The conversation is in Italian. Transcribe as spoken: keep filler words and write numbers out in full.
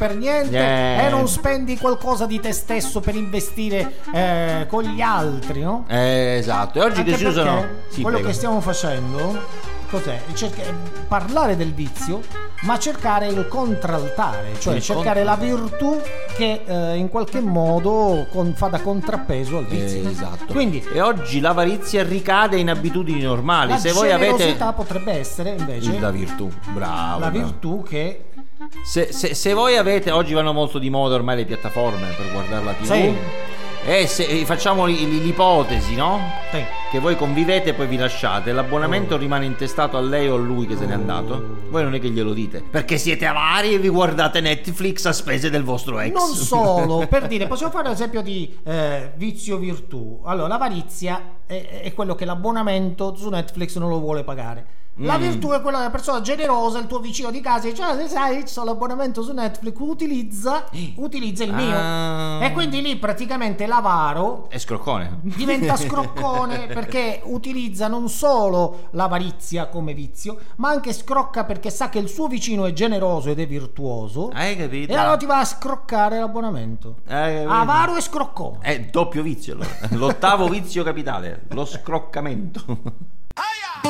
per niente eh. e non spendi qualcosa di te stesso per investire eh, con gli altri, no? Eh, esatto. E oggi Anche che si usano? Sì, quello prego. che stiamo facendo cos'è? Cerca- parlare del vizio, ma cercare il contraltare, cioè Il cercare contra- la virtù che eh, in qualche modo con- fa da contrappeso al vizio. Eh, esatto. Quindi E oggi l'avarizia ricade in abitudini normali. la Se voi avete generosità potrebbe essere invece la virtù, bravo. la bravo. virtù che Se, se, se voi avete, oggi vanno molto di moda ormai le piattaforme per guardare la tivù. Sì. E se e facciamo li- li- l'ipotesi, no? sì, Che voi convivete e poi vi lasciate, l'abbonamento rimane intestato a lei o a lui che se n'è andato. Voi non è che glielo dite, perché siete avari e vi guardate Netflix a spese del vostro ex. non solo, per dire, possiamo fare l'esempio di eh, vizio virtù. Allora, l'avarizia è, è quello che l'abbonamento su Netflix non lo vuole pagare. La Mm. virtù è quella della persona generosa, il tuo vicino di casa dice: ah, sai, ho l'abbonamento su Netflix, utilizza, utilizza il mio. Ah. E quindi lì praticamente l'avaro È scroccone. diventa scroccone perché utilizza non solo l'avarizia come vizio, ma anche scrocca perché sa che il suo vicino è generoso ed è virtuoso. Hai capito? E allora ti va a scroccare l'abbonamento. Hai capito? Avaro e scroccone. È doppio vizio allora. L'ottavo vizio capitale, lo scroccamento.